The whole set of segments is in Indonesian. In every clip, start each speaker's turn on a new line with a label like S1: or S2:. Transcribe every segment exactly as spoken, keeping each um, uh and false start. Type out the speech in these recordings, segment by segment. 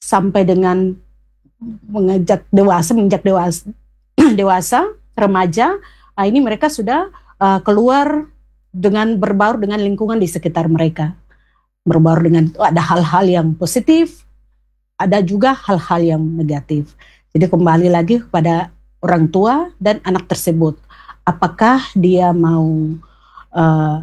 S1: sampai dengan mengejak dewasa, menginjak dewasa, dewasa, remaja, uh, ini mereka sudah uh, keluar dengan berbaur dengan lingkungan di sekitar mereka. Berbaur dengan oh, ada hal-hal yang positif, ada juga hal-hal yang negatif. Jadi kembali lagi kepada orang tua dan anak tersebut. Apakah dia mau uh,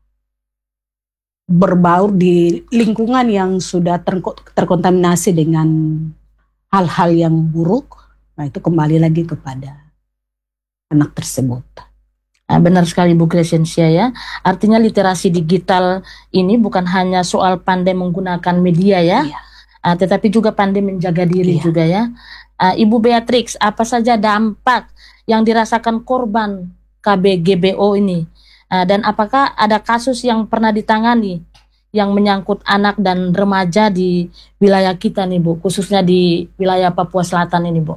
S1: berbaur di lingkungan yang sudah ter- terkontaminasi dengan hal-hal yang buruk? Nah, itu kembali lagi kepada anak tersebut.
S2: Nah, benar sekali Bu Crescentia ya. Artinya literasi digital ini bukan hanya soal pandai menggunakan media ya, iya. uh, tetapi juga pandai menjaga diri iya. juga ya. Uh, Ibu Beatrix, apa saja dampak yang dirasakan korban K B G B O ini? Uh, dan apakah ada kasus yang pernah ditangani yang menyangkut anak dan remaja di wilayah kita nih Bu, khususnya di wilayah Papua Selatan ini Bu?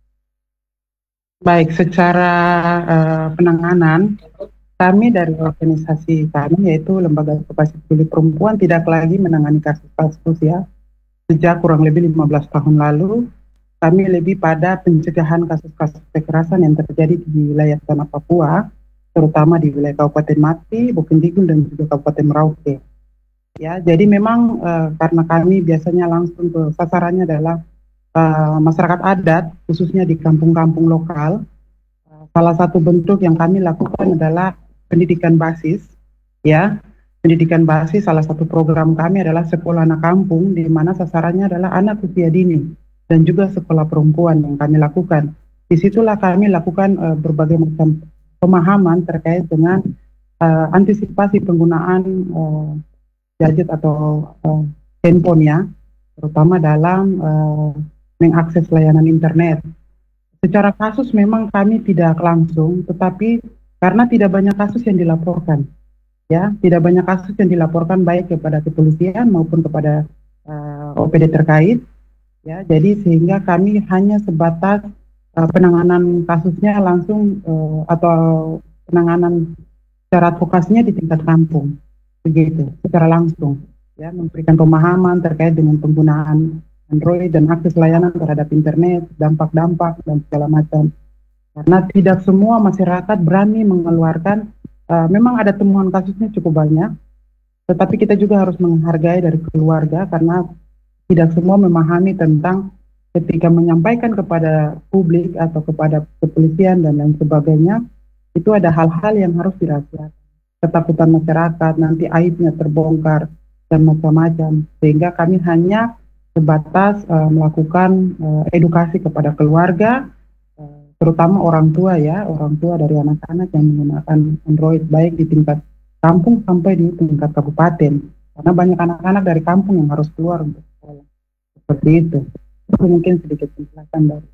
S3: Baik, secara uh, penanganan, kami dari organisasi kami yaitu Lembaga Advokasi Peduli Perempuan tidak lagi menangani kasus-kasus ya. Sejak kurang lebih lima belas tahun lalu, kami lebih pada pencegahan kasus-kasus kekerasan yang terjadi di wilayah tanah Papua, terutama di wilayah Kabupaten Mati, Bokendigul, dan juga Kabupaten Merauke. Ya, jadi memang uh, karena kami biasanya langsung ke sasarannya adalah uh, masyarakat adat, khususnya di kampung-kampung lokal. Uh, salah satu bentuk yang kami lakukan adalah pendidikan basis. Ya, pendidikan basis salah satu program kami adalah sekolah anak kampung, di mana sasarannya adalah anak usia dini dan juga sekolah perempuan yang kami lakukan. Disitulah kami lakukan uh, berbagai macam pemahaman terkait dengan uh, antisipasi penggunaan uh, gadget atau uh, handphone ya, terutama dalam uh, mengakses layanan internet. Secara kasus memang kami tidak langsung, tetapi karena tidak banyak kasus yang dilaporkan, ya, tidak banyak kasus yang dilaporkan baik kepada kepolisian maupun kepada uh, O P D terkait, ya, jadi sehingga kami hanya sebatas uh, penanganan kasusnya langsung uh, atau penanganan secara advokasinya di tingkat kampung. Begitu, secara langsung, ya, memberikan pemahaman terkait dengan penggunaan Android dan akses layanan terhadap internet, dampak-dampak dan segala macam. Karena tidak semua masyarakat berani mengeluarkan, uh, memang ada temuan kasusnya cukup banyak, tetapi kita juga harus menghargai dari keluarga karena tidak semua memahami tentang ketika menyampaikan kepada publik atau kepada kepolisian dan lain sebagainya, itu ada hal-hal yang harus dirahasiakan. Ketakutan masyarakat, nanti aibnya terbongkar, dan macam-macam. Sehingga kami hanya sebatas uh, melakukan uh, edukasi kepada keluarga, uh, terutama orang tua ya, orang tua dari anak-anak yang menggunakan Android, baik di tingkat kampung sampai di tingkat kabupaten. Karena banyak anak-anak dari kampung yang harus keluar untuk sekolah. Seperti itu. Itu mungkin sedikit penjelasan dari.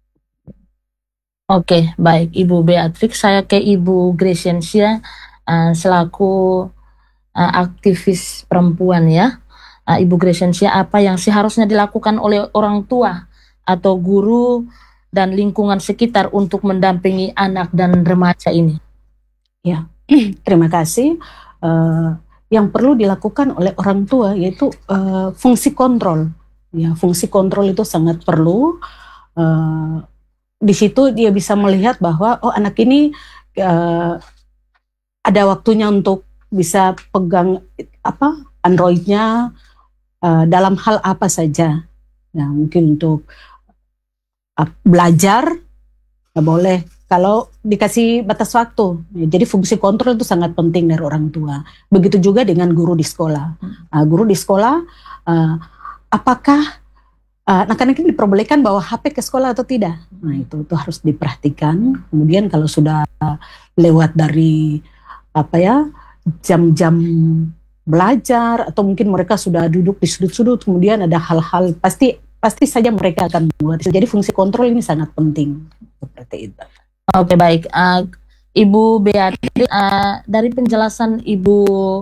S2: Oke, baik Ibu Beatrix. Saya ke Ibu Crescentia. Uh, selaku uh, aktivis perempuan ya, uh, Ibu Crescentia, apa yang seharusnya dilakukan oleh orang tua atau guru dan lingkungan sekitar untuk mendampingi anak dan remaja ini?
S1: Ya, terima kasih. Uh, yang perlu dilakukan oleh orang tua yaitu uh, fungsi kontrol. Ya, fungsi kontrol itu sangat perlu. Uh, di situ dia bisa melihat bahwa oh anak ini uh, ada waktunya untuk bisa pegang apa Androidnya uh, dalam hal apa saja. Nah, mungkin untuk uh, belajar nggak boleh kalau dikasih batas waktu. Ya, jadi fungsi kontrol itu sangat penting dari orang tua. Begitu juga dengan guru di sekolah. Uh, guru di sekolah, uh, apakah uh, anak-anak ini diperbolehkan bawa H P ke sekolah atau tidak? Nah, itu itu harus diperhatikan. Kemudian kalau sudah lewat dari apa ya jam-jam belajar atau mungkin mereka sudah duduk di sudut-sudut, kemudian ada hal-hal pasti pasti saja mereka akan buat. Jadi fungsi kontrol ini sangat penting seperti itu.
S2: Oke, baik, uh, Ibu Beatrix, uh, dari penjelasan Ibu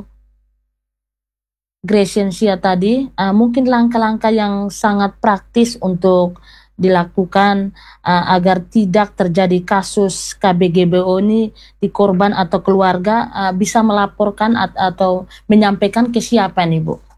S2: Crescentia tadi, uh, mungkin langkah-langkah yang sangat praktis untuk dilakukan uh, agar tidak terjadi kasus K B G B O ini di korban atau keluarga uh, bisa melaporkan at atau menyampaikan ke siapa nih Bu?